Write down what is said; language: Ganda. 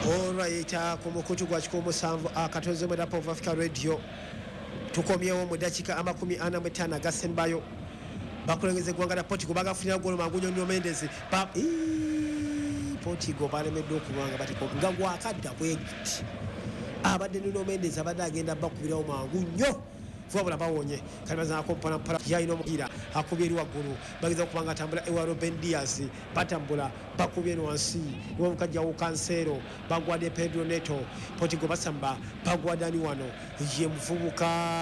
Alright, ku mukutu gwa kikumu musanvu akatoze mu Rap of Africa Radio tukomyewo mu dakika 45 agasembayo bakulengeze gwanga na Portugal bagafunira golo magunyo nnyo Mendes Portugal balemedde okulwanga bati nga gwakadda bwegiti abadde Nuno Mendes abadde agenda bakubirawo mangu nnyo fuabula bawonye kalibaza akompana para yaino mugira akubye eri waggulu bageza okubanga atambula ewaro Ben Diaz batambula bakubye wansi wo mukajja wo Cancelo bagwade Pedro Neto Portugal basamba bagwadani wano ye muvubuka